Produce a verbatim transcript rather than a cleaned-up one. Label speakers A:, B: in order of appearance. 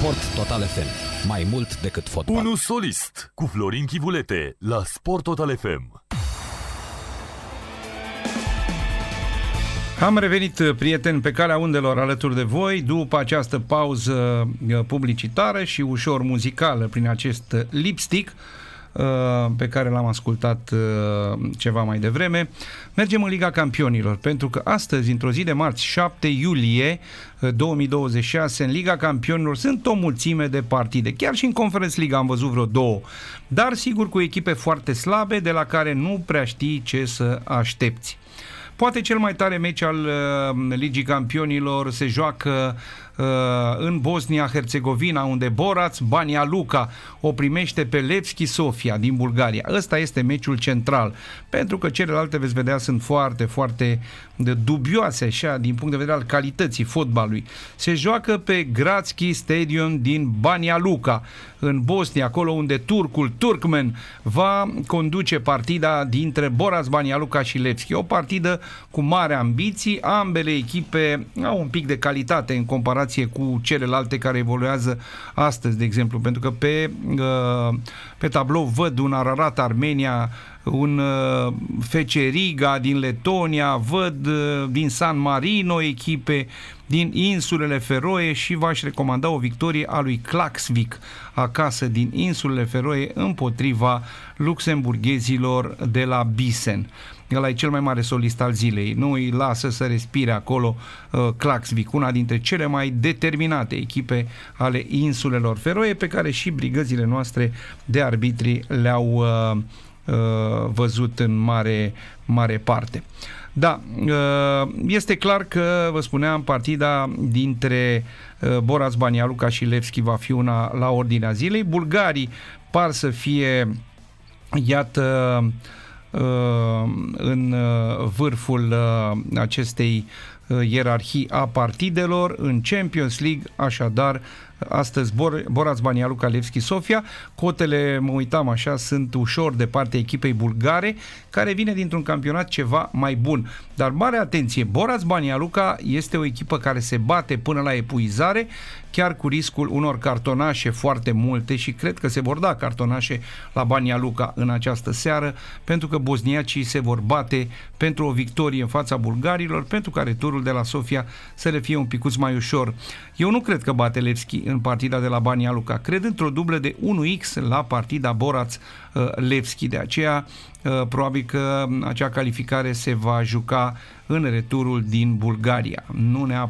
A: Sport Total F M. Mai mult decât fotbal.
B: Unu solist cu Florin Chivulete la Sport Total F M.
C: Am revenit, prieteni, pe calea undelor alături de voi după această pauză publicitară și ușor muzicală prin acest lipstick pe care l-am ascultat ceva mai devreme. Mergem în Liga Campionilor, pentru că astăzi, într-o zi de marți, șapte iulie două mii douăzeci și șase, în Liga Campionilor sunt o mulțime de partide. Chiar și în Conference League am văzut vreo două, dar sigur cu echipe foarte slabe, de la care nu prea știi ce să aștepți. Poate cel mai tare meci al uh, Ligii Campionilor se joacă uh, în Bosnia-Herzegovina, unde Borac Banja Luka o primește pe Levski Sofia din Bulgaria. Ăsta este meciul central, pentru că celelalte, veți vedea, sunt foarte, foarte dubioase așa, din punct de vedere al calității fotbalului. Se joacă pe Gradski Stadium din Banja Luka, în Bosnia, acolo unde turcul Turkmen va conduce partida dintre Borac Banja Luka și Levski. O partidă cu mare ambiții, ambele echipe au un pic de calitate în comparație cu celelalte care evoluează astăzi, de exemplu, pentru că pe, pe tablou văd un Ararat Armenia, un F C Riga din Letonia, văd din San Marino echipe din insulele Feroe și v-aș recomanda o victorie a lui Klaksvik acasă din insulele Feroe împotriva luxemburghezilor de la Bisen. Ăla e cel mai mare solist al zilei. Nu îi lasă să respire acolo uh, Klaksvik, una dintre cele mai determinate echipe ale insulelor Feroe, pe care și brigăzile noastre de arbitri le-au uh, uh, văzut în mare, mare parte. Da, uh, este clar că, vă spuneam, partida dintre uh, Borac Banja Luka și Levski va fi una la ordinea zilei. Bulgarii par să fie, iată, în vârful acestei ierarhii a partidelor în Champions League. Așadar, astăzi Borac Banja Luka Levski Sofia. Cotele, mă uitam așa, sunt ușor de partea echipei bulgare, care vine dintr-un campionat ceva mai bun. Dar mare atenție, Borac Banja Luka este o echipă care se bate până la epuizare, chiar cu riscul unor cartonașe foarte multe, și cred că se vor da cartonașe la Banja Luka în această seară, pentru că bosniacii se vor bate pentru o victorie în fața bulgarilor, pentru care turul de la Sofia să le fie un picuț mai ușor. Eu nu cred că bate Levski în partida de la Banja Luka. Cred într-o dublă de unu x la partida Borac-Levski. De aceea, probabil că acea calificare se va juca în returul din Bulgaria. Nu neapărat